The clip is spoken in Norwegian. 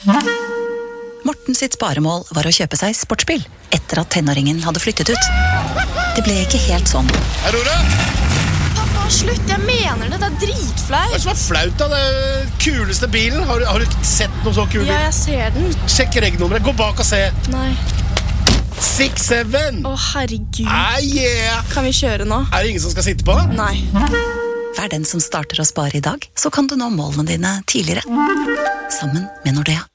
Morten sitt sparemål var å kjøpe seg sportsbil etter at tenåringen hadde flyttet ut. Det ble ikke helt sånn. Aurora! Pappa, slutt, jeg mener det, det er dritflaut. Hva er det som er flaut da? Det er kuleste bilen. Har du sett noe så kul bil? Ja, jeg ser den. Sjekk regnummeret, gå bak og se. Nei. 6-7. Å, herregud. Yeah. Kan vi kjøre nå? Er det ingen som skal sitte på? Nei. Vær den som starter å spare i dag, så kan du nå målene dine tidligere. Sammen med Nordea.